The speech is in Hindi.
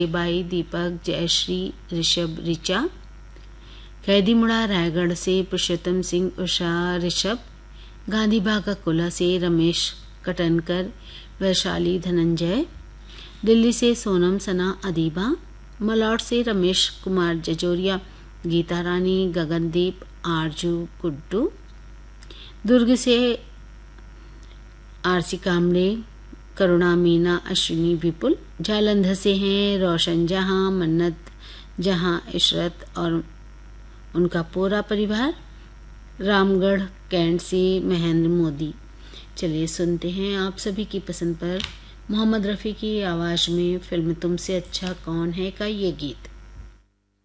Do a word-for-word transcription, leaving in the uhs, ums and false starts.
बाई, दीपक, जयश्री, ऋषभ, ऋचा। कैदीमुड़ा रायगढ़ से पुरुषोत्तम सिंह, उषा, ऋषभ। गांधी बाग कोला से रमेश कटनकर, वैशाली, धनंजय। दिल्ली से सोनम, सना, अदीबा। मलौट से रमेश कुमार जजोरिया, गीता रानी, गगनदीप, आरजू, गुड्डू। दुर्ग से आरसी कामड़े, करुणा, मीना, अश्विनी, विपुल। जालंधर से हैं रोशन जहां, मन्नत जहां, इशरत और उनका पूरा परिवार। रामगढ़ कैंट से महेंद्र मोदी। चलिए सुनते हैं आप सभी की पसंद पर मोहम्मद रफ़ी की आवाज़ में फिल्म तुमसे अच्छा कौन है का ये गीत।